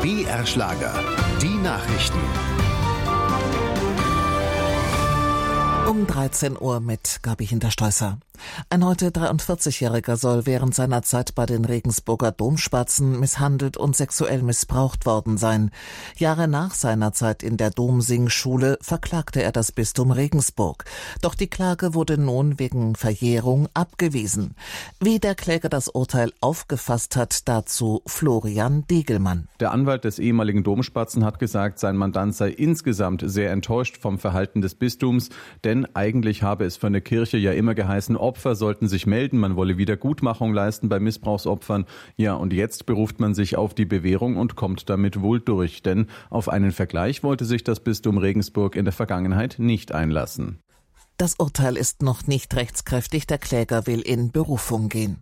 BR Schlager. Die Nachrichten. Um 13 Uhr mit Gabi Hinterstoisser. Ein heute 43-Jähriger soll während seiner Zeit bei den Regensburger Domspatzen misshandelt und sexuell missbraucht worden sein. Jahre nach seiner Zeit in der Domsingschule verklagte er das Bistum Regensburg. Doch die Klage wurde nun wegen Verjährung abgewiesen. Wie der Kläger das Urteil aufgefasst hat, dazu Florian Diegelmann. Der Anwalt des ehemaligen Domspatzen hat gesagt, sein Mandant sei insgesamt sehr enttäuscht vom Verhalten des Bistums, denn eigentlich habe es für eine Kirche ja immer geheißen, Opfer sollten sich melden, man wolle Wiedergutmachung leisten bei Missbrauchsopfern. Ja, und jetzt beruft man sich auf die Bewährung und kommt damit wohl durch, denn auf einen Vergleich wollte sich das Bistum Regensburg in der Vergangenheit nicht einlassen. Das Urteil ist noch nicht rechtskräftig, der Kläger will in Berufung gehen.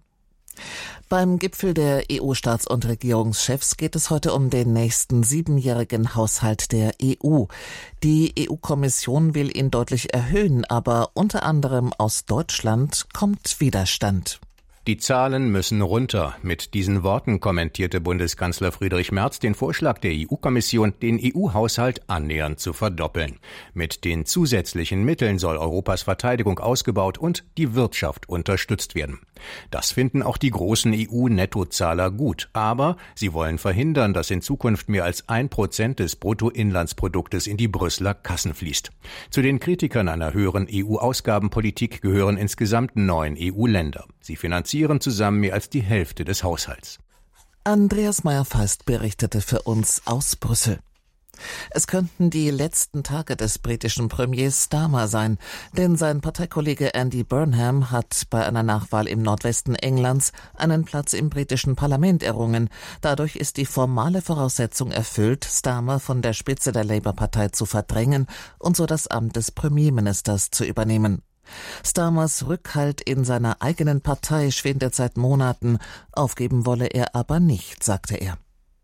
Beim Gipfel der EU-Staats- und Regierungschefs geht es heute um den nächsten 7-jährigen Haushalt der EU. Die EU-Kommission will ihn deutlich erhöhen, aber unter anderem aus Deutschland kommt Widerstand. Die Zahlen müssen runter. Mit diesen Worten kommentierte Bundeskanzler Friedrich Merz den Vorschlag der EU-Kommission, den EU-Haushalt annähernd zu verdoppeln. Mit den zusätzlichen Mitteln soll Europas Verteidigung ausgebaut und die Wirtschaft unterstützt werden. Das finden auch die großen EU-Nettozahler gut. Aber sie wollen verhindern, dass in Zukunft mehr als 1% des Bruttoinlandsproduktes in die Brüsseler Kassen fließt. Zu den Kritikern einer höheren EU-Ausgabenpolitik gehören insgesamt 9 EU-Länder. Sie finanzieren zusammen mehr als die Hälfte des Haushalts. Andreas Meyer-Feist berichtete für uns aus Brüssel. Es könnten die letzten Tage des britischen Premiers Starmer sein, denn sein Parteikollege Andy Burnham hat bei einer Nachwahl im Nordwesten Englands einen Platz im britischen Parlament errungen. Dadurch ist die formale Voraussetzung erfüllt, Starmer von der Spitze der Labour-Partei zu verdrängen und so das Amt des Premierministers zu übernehmen. Starmers Rückhalt in seiner eigenen Partei schwindet seit Monaten, aufgeben wolle er aber nicht, sagte er.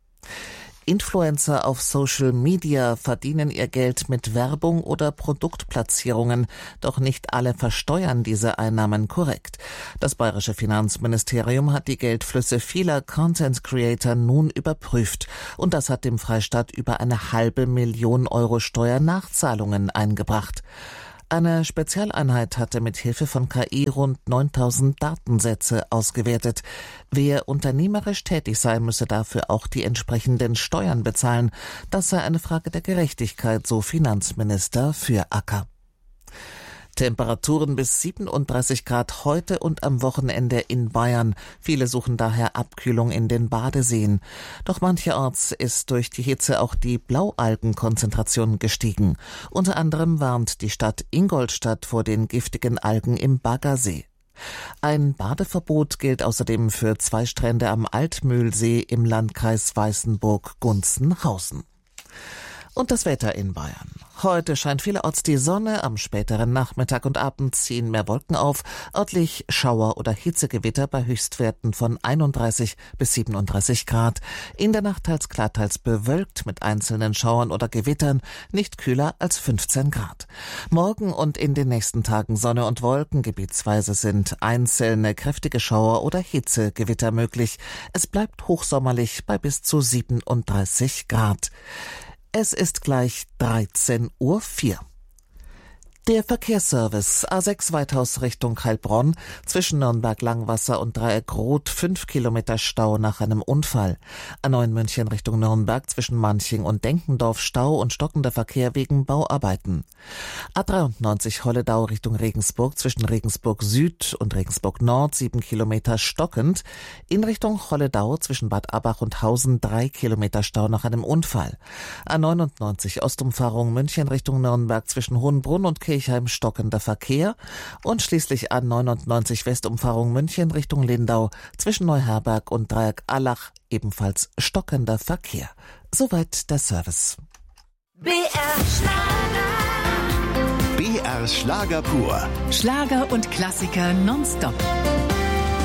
Influencer auf Social Media verdienen ihr Geld mit Werbung oder Produktplatzierungen, doch nicht alle versteuern diese Einnahmen korrekt. Das bayerische Finanzministerium hat die Geldflüsse vieler Content-Creator nun überprüft und das hat dem Freistaat über 500.000 Euro Steuernachzahlungen eingebracht. Eine Spezialeinheit hatte mit Hilfe von KI rund 9.000 Datensätze ausgewertet. Wer unternehmerisch tätig sei, müsse dafür auch die entsprechenden Steuern bezahlen. Das sei eine Frage der Gerechtigkeit, so Finanzminister Fürracker. Temperaturen bis 37 Grad heute und am Wochenende in Bayern. Viele suchen daher Abkühlung in den Badeseen. Doch mancherorts ist durch die Hitze auch die Blaualgenkonzentration gestiegen. Unter anderem warnt die Stadt Ingolstadt vor den giftigen Algen im Baggersee. Ein Badeverbot gilt außerdem für 2 Strände am Altmühlsee im Landkreis Weißenburg-Gunzenhausen. Und das Wetter in Bayern. Heute scheint vielerorts die Sonne, am späteren Nachmittag und Abend ziehen mehr Wolken auf, örtlich Schauer oder Hitzegewitter bei Höchstwerten von 31 bis 37 Grad. In der Nacht teils klar, teils bewölkt mit einzelnen Schauern oder Gewittern, nicht kühler als 15 Grad. Morgen und in den nächsten Tagen Sonne und Wolken, gebietsweise sind einzelne kräftige Schauer oder Hitzegewitter möglich. Es bleibt hochsommerlich bei bis zu 37 Grad. Es ist gleich 13:04 Uhr. Der Verkehrsservice A6 Weithaus Richtung Heilbronn, zwischen Nürnberg-Langwasser und Dreieck-Rot 5 Kilometer Stau nach einem Unfall. A9 München Richtung Nürnberg zwischen Manching und Denkendorf Stau und stockender Verkehr wegen Bauarbeiten. A93 Holledau Richtung Regensburg zwischen Regensburg Süd und Regensburg Nord 7 Kilometer stockend. In Richtung Holledau zwischen Bad Abach und Hausen 3 Kilometer Stau nach einem Unfall. A99 Ostumfahrung München Richtung Nürnberg zwischen Hohenbrunn und Kirchheim stockender Verkehr und schließlich A99 Westumfahrung München Richtung Lindau zwischen Neuherberg und Dreieck Allach ebenfalls stockender Verkehr. Soweit der Service. BR Schlager pur. Schlager und Klassiker nonstop.